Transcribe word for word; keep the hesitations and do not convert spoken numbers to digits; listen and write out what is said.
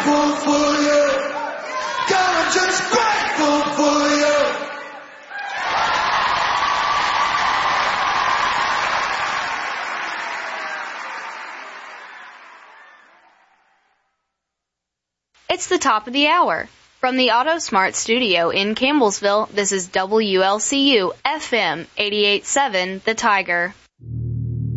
grateful for you. God, I'm just grateful for you. It's the top of the hour. From the AutoSmart studio in Campbellsville, this is W L C U F M eighty-eight point seven, The Tiger.